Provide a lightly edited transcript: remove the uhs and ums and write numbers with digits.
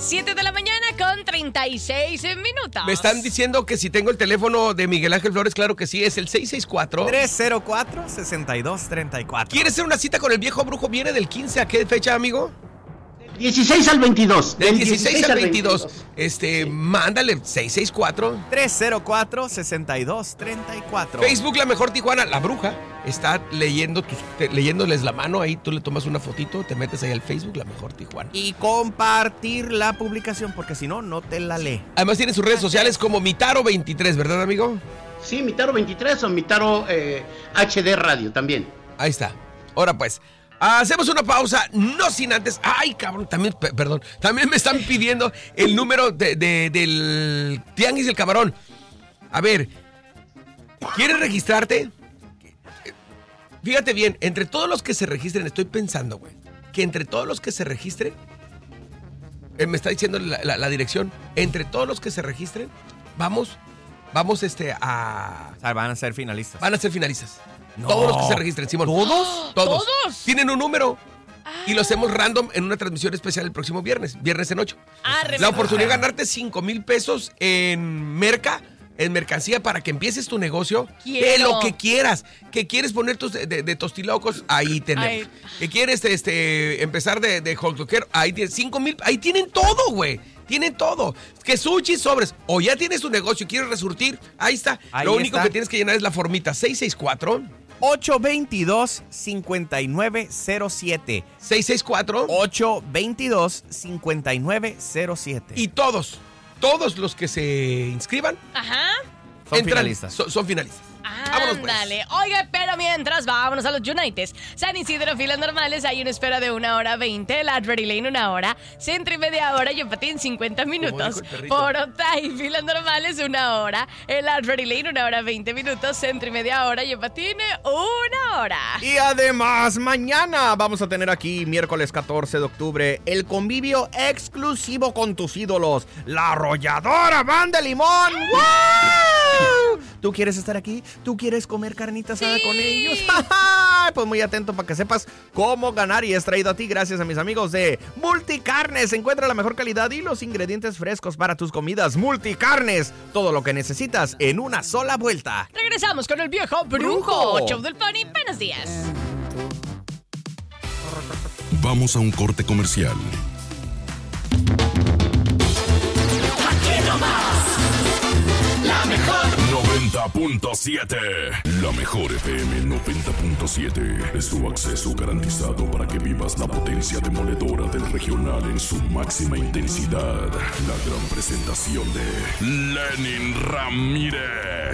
7 de la mañana con 36 minutos. Me están diciendo que si tengo el teléfono de Miguel Ángel Flores, claro que sí, es el 664-304-6234. ¿Quieres hacer una cita con el viejo brujo? ¿Viene del 15 a qué fecha, amigo? 16 al 22. Del 16 al 22. Mándale 664-304-6234. Facebook La Mejor Tijuana, la bruja está leyéndoles la mano. Ahí tú le tomas una fotito, te metes ahí al Facebook La Mejor Tijuana. Y compartir la publicación, porque si no, no te la lee. Además tiene sus redes sociales como Mitaro23, ¿verdad, amigo? Sí, Mitaro 23 o Mitaro HD Radio también. Ahí está. Ahora pues, hacemos una pausa, no sin antes. Ay, cabrón, también me están pidiendo el número del Tianguis del Camarón. A ver, ¿quieres registrarte? Fíjate bien, entre todos los que se registren, estoy pensando, güey, que entre todos los que se registren, me está diciendo la dirección, entre todos los que se registren, vamos a... O sea, van a ser finalistas. Van a ser finalistas. No. Todos los que se registren, Simón. ¿Todos? Todos. Tienen un número. Y lo hacemos random en una transmisión especial el próximo viernes en 8. La oportunidad de ganarte 5,000 pesos en mercancía para que empieces tu negocio. De lo que quieras. Que quieres poner tus de tostilocos, ahí tenemos. Ay. Que quieres empezar de hot doguero, ahí tienes 5,000. Ahí tienen todo, güey. Tienen todo. Que sushi, sobres. O ya tienes tu negocio y quieres resurtir, ahí está. Ahí lo único está. que tienes que llenar es la formita 664-822-5907. 664-822-5907. Y todos los que se inscriban, son finalistas. Son finalistas. Vámonos, pues. Ándale. Oiga, pero mientras vámonos a los Uniteds. San Isidro, filas normales, hay una espera de 1 hora 20. La Ready Lane, 1 hora. Centro y media hora. Yopatín, 50 minutos. Por Otay, filas normales, 1 hora. El Ready Lane, 1 hora 20 minutos. Centro y media hora. Yopatín, 1 hora. Y además, mañana vamos a tener aquí, miércoles 14 de octubre, el convivio exclusivo con tus ídolos, la Arrolladora Banda Limón. ¡Wow! ¿Tú quieres estar aquí? ¿Tú quieres comer carnita asada con ellos? Pues muy atento para que sepas cómo ganar, y es traído a ti gracias a mis amigos de Multicarnes. Encuentra la mejor calidad y los ingredientes frescos para tus comidas. Multicarnes, todo lo que necesitas en una sola vuelta. Regresamos con el viejo brujo. Show del Pony, buenos días. Vamos a un corte comercial. Aquí nomás, la mejor 90.7. La mejor FM 90.7 es tu acceso garantizado para que vivas la potencia demoledora del regional en su máxima intensidad. La gran presentación de Lenin Ramírez.